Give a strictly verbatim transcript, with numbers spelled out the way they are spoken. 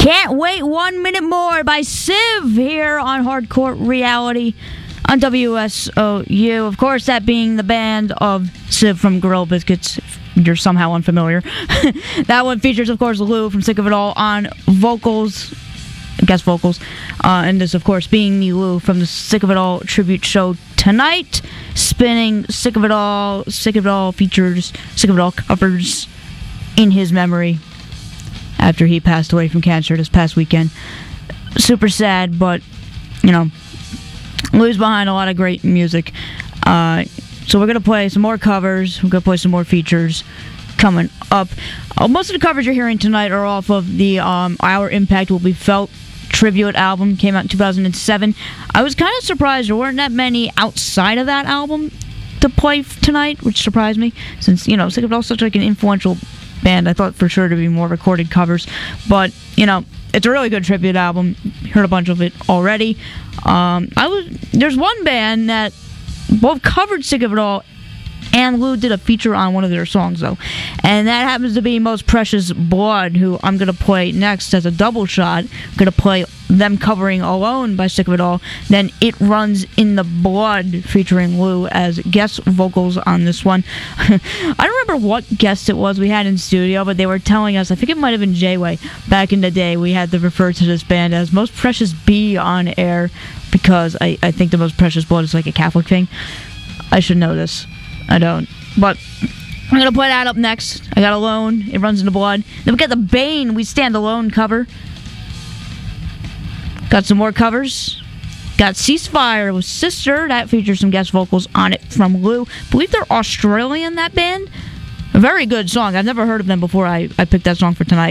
Can't Wait One Minute More by Civ here on Hardcore Reality on W S O U. Of course, that being the band of Civ from Gorilla Biscuits, if you're somehow unfamiliar. That one features, of course, Lou from Sick of It All on vocals, guest vocals. Uh, and this, of course, being the Lou from the Sick of It All tribute show tonight, spinning Sick of It All, Sick of It All features, Sick of It All covers in his memory after he passed away from cancer this past weekend. Super sad, but, you know, Lou's behind a lot of great music. Uh, so we're going to play some more covers. We're going to play some more features coming up. Uh, most of the covers you're hearing tonight are off of the um, Our Impact Will Be Felt tribute album. Came out in two thousand seven. I was kind of surprised there weren't that many outside of that album to play f- tonight, which surprised me, since, you know, Sick of It All is such like an influential band. I thought for sure there'd be more recorded covers, but, you know, it's a really good tribute album. Heard a bunch of it already. Um, I was there's one band that both covered Sick of It All and Lou did a feature on one of their songs, though, and that happens to be Most Precious Blood, who I'm going to play next as a double shot. I'm going to play them covering Alone by Sick of It All, then It Runs in the Blood featuring Lou as guest vocals on this one. I don't remember what guest it was we had in studio, but they were telling us, I think it might have been J-Way, back in the day we had to refer to this band as Most Precious B on air, because I, I think the Most Precious Blood is like a Catholic thing. I should know this. I don't. But I'm going to play that up next. I got Alone, It Runs in the Blood. Then we got the Bane, We Stand Alone cover. Got some more covers. Got Ceasefire with Sister. That features some guest vocals on it from Lou. I believe they're Australian, that band. A very good song. I've never heard of them before I, I picked that song for tonight.